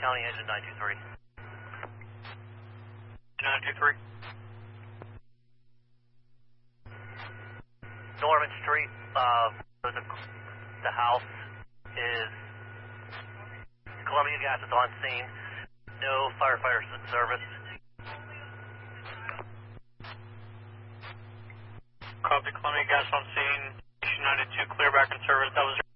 County, engine 923. 923. Norman Street, the house is, Columbia Gas is on scene. No firefighters in service. Copy, Columbia Gas on scene. 92, clear back in service. That was